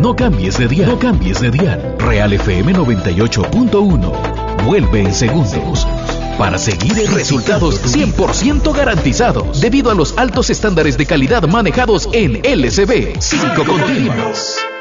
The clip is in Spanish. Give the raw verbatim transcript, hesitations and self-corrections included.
No cambies de dial, no cambies de dial. Real F M noventa y ocho punto uno. Vuelve en segundos. Para seguir en resultados cien por ciento garantizados, debido a los altos estándares de calidad manejados en L C B. Cinco continuos.